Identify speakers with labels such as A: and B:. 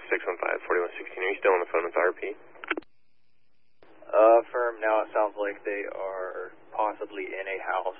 A: 615-4116. Are you still on the phone with RP?
B: Firm, now it sounds like they are possibly in a house